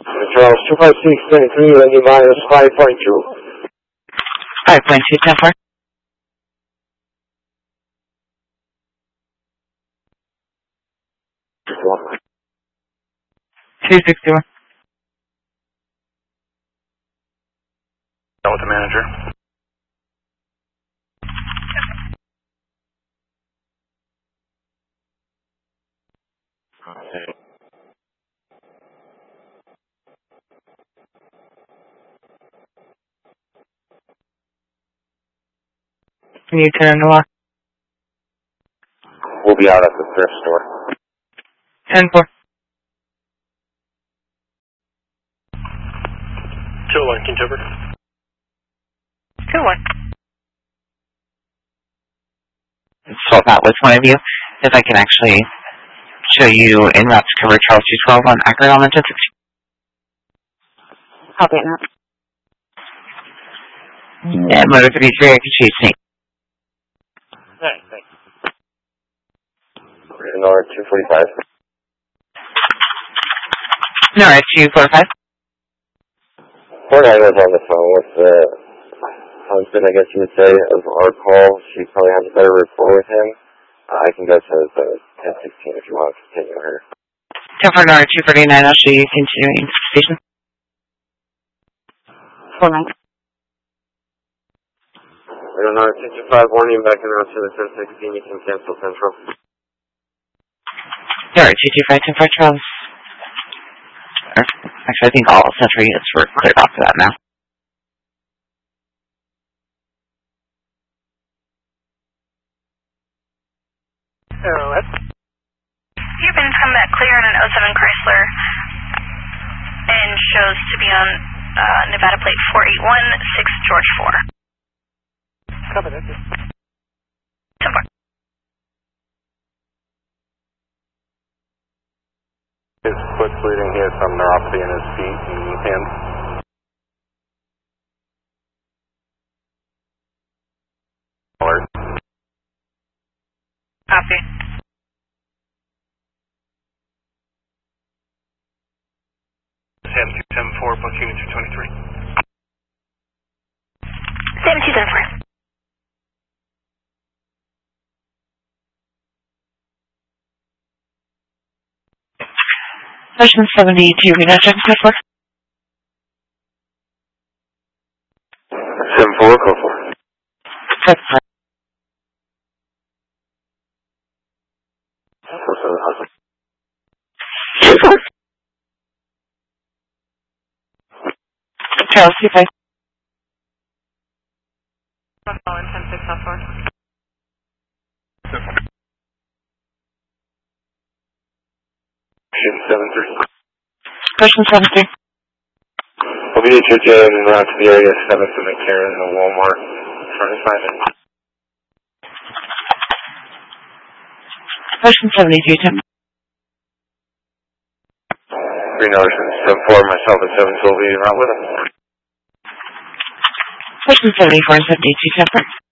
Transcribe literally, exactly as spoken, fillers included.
Charles, two five six, ten three, landing minus five point two. five point two, ten four. two sixty-one. With the manager. Okay. Can you turn the lock? We'll be out at the thrift store. ten four. two one, Kintober. two one. Swap out with one of you, if I can actually show you en route to cover Charles two twelve on accurate element ten sixty. Copy it now. Yeah, motor thirty-three, I can show you Snake. Alright, thanks. Nor two forty-five. No, it's two forty-five. Four nine was on the phone with the husband, I guess you would say, of our call. She probably has a better rapport with him. Uh, I can go to the ten sixteen if you want to continue her. ten four, Nora two forty-nine, I'll show you continuing station. four nine. Nora two two five, warning back in route to the ten sixteen, you can cancel Central. Nora two two five, ten four, Charles. Actually, I think all Central units were cleared off of that now. Uh, You've been combat clear on an oh seven Chrysler and shows to be on uh, Nevada plate four eight one six George four. Copy that. ten four. His foot's bleeding. He has some neuropathy in his feet and hands. Alert. Copy. Sam two seven four, book unit two twenty-three. Sam two seven four. Station seventy-two, we know check ten four. seven four, go for it. That's fine. Charles two five. Calling ten six off four. seven three. Question seven three. We'll be at your J and route to the area seven to McCarran and Walmart. Trying to find it. Question seventy-two, ten. Green Ocean, seven four, myself at seven, so we'll be around with him. Question seventy-four and seventy-two, ten.